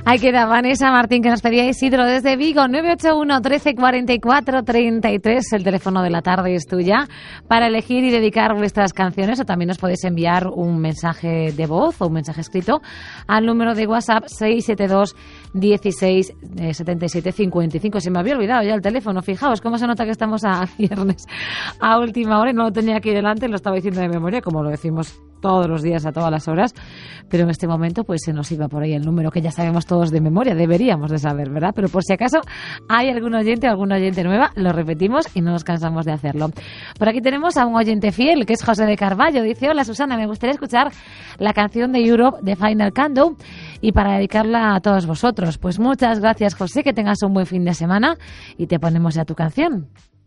Ahí queda Vanessa Martín, que nos pedía Isidro desde Vigo, 981 13 44 33, el teléfono de la tarde es tuya, para elegir y dedicar vuestras canciones, o también nos podéis enviar un mensaje de voz o un mensaje escrito al número de WhatsApp 672 16 77 55. Se me había olvidado ya el teléfono, fijaos cómo se nota que estamos a viernes a última hora, y no lo tenía aquí delante, lo estaba diciendo de memoria, como lo decimos todos los días a todas las horas, pero en este momento pues se nos iba por ahí el número que ya sabemos todos de memoria, deberíamos de saber, ¿verdad? Pero por si acaso hay algún oyente o alguna oyente nueva, lo repetimos y no nos cansamos de hacerlo. Por aquí tenemos a un oyente fiel, que es José de Carballo. Dice: hola Susana, me gustaría escuchar la canción de Europe de Final Countdown y para dedicarla a todos vosotros. Pues muchas gracias, José, que tengas un buen fin de semana y te ponemos ya tu canción.